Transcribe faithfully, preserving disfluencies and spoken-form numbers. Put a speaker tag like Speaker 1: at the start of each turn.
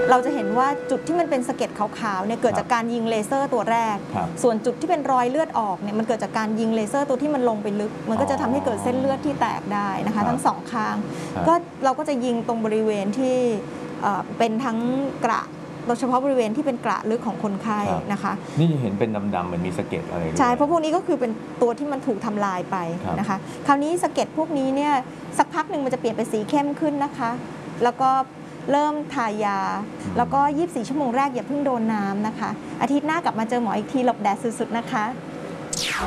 Speaker 1: เราจะเห็นว่าจุดที่มันเป็นสะเก็ดขาวๆเนี่ยเกิดจากการยิงเลเซอร์ตัวแรกส่วนจุดที่เป็นรอยเลือดออกเนี่ยมันเกิดจากการยิงเลเซอร์ตัวที่มันลงไปลึกมันก็จะทำให้เกิดเส้นเลือดที่แตกได้นะคะทั้งสองข้างก็เราก็จะยิงตรงบริเวณที่เป็นทั้งกระโดยเฉพาะบริเวณที่เป็นกระลึกของคนไข้นะคะ
Speaker 2: นี่เห็นเป็นดำๆเหมือนมีสะเก็ดอะไร
Speaker 1: ใช่เพราะพวกนี้ก็คือเป็นตัวที่มันถูกทำลายไปนะคะคราวนี้สะเก็ดพวกนี้เนี่ยสักพักหนึ่งมันจะเปลี่ยนเป็นสีเข้มขึ้นนะคะแล้วก็เริ่มทายาแล้วก็ยี่สิบสี่ชั่วโมงแรกอย่าเพิ่งโดนน้ำนะคะอาทิตย์หน้ากลับมาเจอหมออีกทีหลบแดดสุดๆนะคะ